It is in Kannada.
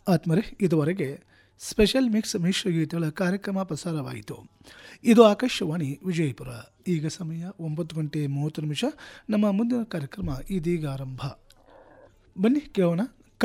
ಆತ್ಮರೆ ಇದುವರೆಗೆ ಸ್ಪೆಷಲ್ ಮಿಕ್ಸ್ ಮಿಶ್ರಗೀತೆಗಳ ಕಾರ್ಯಕ್ರಮ ಪ್ರಸಾರವಾಯಿತು. ಇದು ಆಕಾಶವಾಣಿ ವಿಜಯಪುರ. ಈಗ ಸಮಯ 9:30 ನಮ್ಮ ಮುಂದಿನ ಕಾರ್ಯಕ್ರಮ ಇದೀಗ ಆರಂಭ. ಬನ್ನಿ ಕೇಳೋಣ